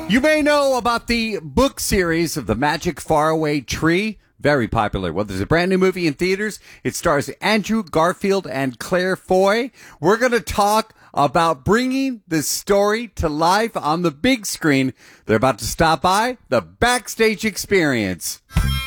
You may know about the book series of The Magic Faraway Tree. Very popular. Well, there's a brand new movie in theaters. It stars Andrew Garfield and Claire Foy. We're going to talk about bringing this story to life on the big screen. They're about to stop by the Backstage Experience.